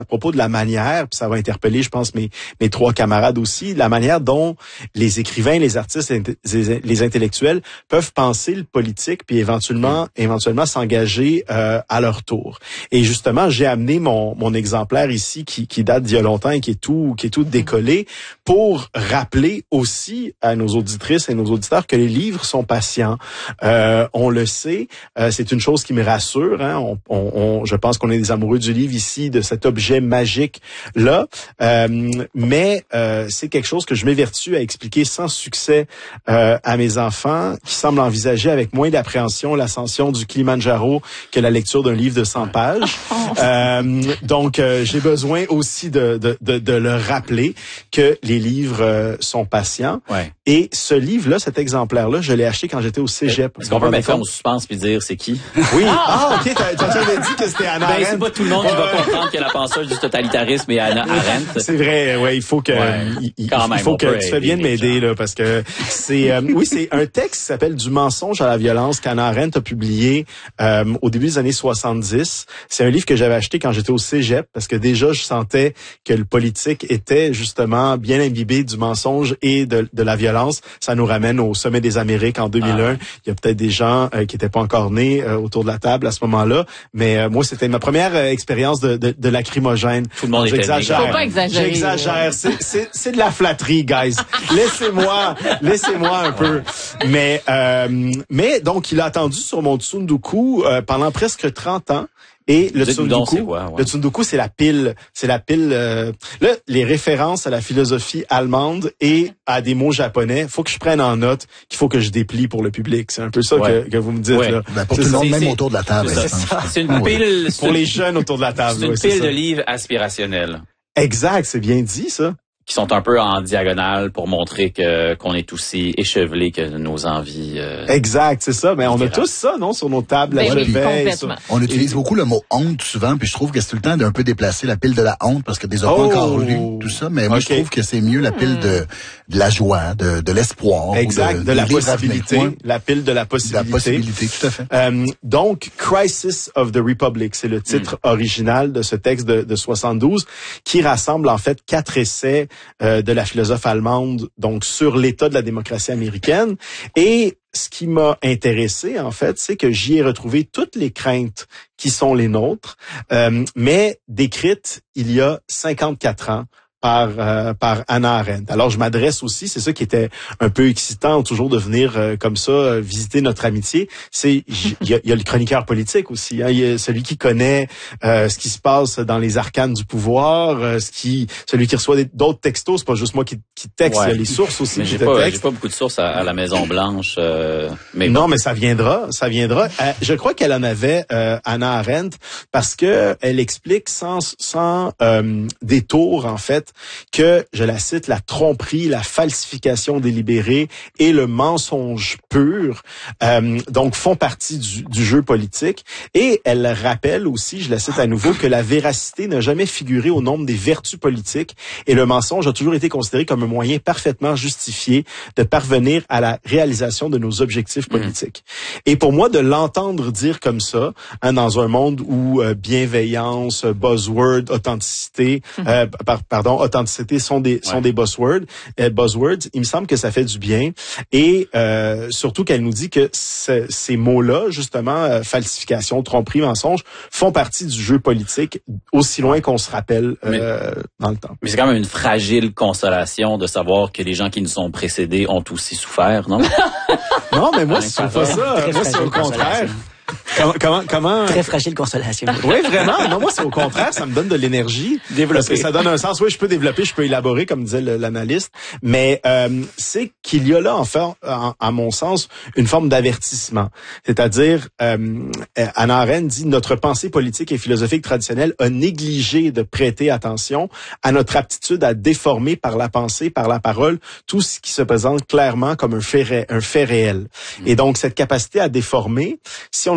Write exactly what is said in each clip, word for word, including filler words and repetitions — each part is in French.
à propos de la manière, puis ça va interpeller, je pense, mes, mes trois camarades aussi, la manière dont les écrivains, les artistes, les intellectuels peuvent penser le politique, puis éventuellement, éventuellement s'engager euh, à leur tour. Et justement, j'ai amené mon, mon exemplaire ici, qui, qui date d'il y a longtemps et qui est tout, qui est tout décollé, pour rappeler aussi à nos auditrices et nos auditeurs que les livres sont patients. Euh, on le sait, euh, c'est une chose qui me rassure. Hein, on, on, on, je pense qu'on est des amoureux du livre ici, de cet objet magique là, euh, mais euh, c'est quelque chose que je m'évertue à expliquer sans succès euh, à mes enfants, qui semblent envisager avec moins d'appréhension l'ascension du Kilimandjaro que la lecture d'un livre de cent pages. Euh, donc euh, j'ai besoin aussi de, de, de, de leur rappeler que les livres euh, sont patients. Ouais. Et ce livre-là, cet exemplaire-là, je l'ai acheté quand j'étais au cégep. Est-ce qu'on peut mettre ça au suspense puis dire c'est qui? Oui. Ah, ok, tu avais dit que c'était Hannah Arendt. Ben, c'est pas tout le monde qui va comprendre que la penseuse du totalitarisme est Hannah Arendt. C'est vrai, ouais, il faut que, ouais, il, il, il faut que tu fais bien de m'aider, là, parce que c'est, euh, oui, c'est un texte qui s'appelle Du mensonge à la violence qu'Hannah Arendt a publié, euh, au début des années soixante-dix. C'est un livre que j'avais acheté quand j'étais au cégep, parce que déjà, je sentais que le politique était justement bien imbibé du mensonge et de, de la violence. Ça nous ramène au sommet des Amériques en deux mille un. Ah. Il y a peut-être des gens euh, qui étaient pas encore nés euh, autour de la table à ce moment-là, mais euh, moi, c'était ma première euh, expérience de, de, de lacrymogène. Tout le monde était J'exagère. Faut pas exagérer. J'exagère. C'est, c'est, c'est de la flatterie, guys. Laissez-moi, laissez-moi un peu. Mais, euh, mais donc, il a attendu sur mon Tsundoku euh, pendant presque trente ans. Et le Tsundoku, quoi, ouais. le Tsundoku, c'est la pile, c'est la pile. Euh, là, les références à la philosophie allemande et à des mots japonais, faut que je prenne en note qu'il faut que je déplie pour le public. C'est un peu ça ouais. que, que vous me dites ouais. là. Ben, pour c'est tout le monde, même autour de la table. C'est, ça. c'est une pile pour les jeunes autour de la table. C'est une ouais, pile c'est de livres aspirationnels. Exact, c'est bien dit ça. Qui sont un peu en diagonale pour montrer que qu'on est aussi échevelé que nos envies. Euh, exact, c'est ça. Mais on a tous ça, non, sur nos tables à ben chevet. Sur... On utilise beaucoup le mot honte souvent, puis je trouve que c'est tout le temps d'un peu déplacer la pile de la honte parce que des autres oh. pas encore lu tout ça. Mais moi, okay. je trouve que c'est mieux la pile de, de la joie, de, de l'espoir, exact, de, de, de la possibilité, ouais. la pile de la possibilité. De la possibilité, tout à fait. Euh, donc, Crisis of the Republic, c'est le titre mm. original de ce texte de, de soixante-douze, qui rassemble en fait quatre essais euh, de la philosophe allemande, donc sur l'état de la démocratie américaine. Et ce qui m'a intéressé, en fait, c'est que j'y ai retrouvé toutes les craintes qui sont les nôtres, euh, mais décrites il y a cinquante-quatre ans par euh, par Hannah Arendt. Alors je m'adresse aussi, c'est ça qui était un peu excitant toujours de venir euh, comme ça euh, visiter notre amitié, c'est il y a, y a le chroniqueur politique aussi, hein, il y a celui qui connaît euh, ce qui se passe dans les arcanes du pouvoir, euh, ce qui celui qui reçoit des, d'autres textos, c'est pas juste moi qui qui texte, ouais. il y a les sources aussi. Mais j'ai pas j'ai pas beaucoup de sources à, à la Maison Blanche euh, mais non, bon. mais ça viendra, ça viendra. Euh, je crois qu'elle en avait euh, Hannah Arendt parce que elle explique sans sans euh, détour en fait que, je la cite, la tromperie, la falsification délibérée et le mensonge pur, euh, donc font partie du, du jeu politique. Et elle rappelle aussi, je la cite à nouveau, que la véracité n'a jamais figuré au nombre des vertus politiques et le mensonge a toujours été considéré comme un moyen parfaitement justifié de parvenir à la réalisation de nos objectifs politiques. Mmh. Et pour moi, de l'entendre dire comme ça, hein, dans un monde où euh, bienveillance, buzzword, authenticité, mmh. euh, par, pardon, authenticité sont des ouais. sont des buzzwords, euh, buzzwords. Il me semble que ça fait du bien et euh, surtout qu'elle nous dit que ce, ces mots-là, justement, euh, falsification, tromperie, mensonge, font partie du jeu politique aussi loin qu'on se rappelle euh, mais, dans le temps. Mais c'est quand même une fragile consolation de savoir que les gens qui nous sont précédés ont aussi souffert, non? Non, mais moi, c'est pas ça. Moi, c'est au contraire. Comment, comment, comment... Très fragile consolation. Oui, vraiment. Non, moi, c'est au contraire, ça me donne de l'énergie. Développer. Parce que ça donne un sens. Oui, je peux développer, je peux élaborer, comme disait le, l'analyste. Mais euh, c'est qu'il y a là, enfin, en, à mon sens, une forme d'avertissement. C'est-à-dire, euh, Hannah Arendt dit, notre pensée politique et philosophique traditionnelle a négligé de prêter attention à notre aptitude à déformer par la pensée, par la parole, tout ce qui se présente clairement comme un fait, ré, un fait réel. Mmh. Et donc, cette capacité à déformer, si on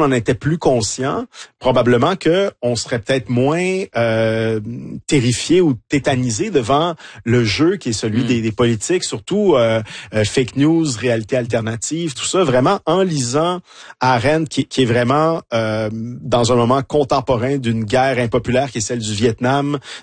en était plus conscient, probablement que on serait peut-être moins euh, terrifié ou tétanisé devant le jeu qui est celui mmh. des, des politiques, surtout euh, euh, fake news, réalité alternative, tout ça, vraiment en lisant Arendt, qui, qui est vraiment euh, dans un moment contemporain d'une guerre impopulaire qui est celle du Vietnam,